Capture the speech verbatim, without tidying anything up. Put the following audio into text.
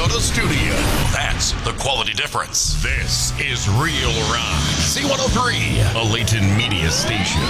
Minnesota studio. That's the quality difference. This is Real Rock. C one oh three, a Layton media station.